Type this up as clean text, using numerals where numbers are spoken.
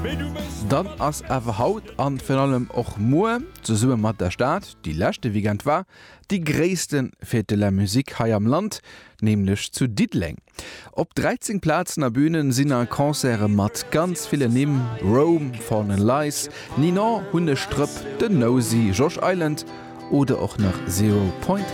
Dann ass awer haut an fir allem och Moe ze summe mat der Staat, die lächte wiegent war, die gréissten fir de la Musik hai am Land, nämlich zu Diddling. Op 13 Plazen a Bühnen sinn a Konzere mat ganz viele Nimm, Rome, Fallen Lies, Nina, Hundestrüpp, The Nosy, Josh Island oder auch nach 0 Point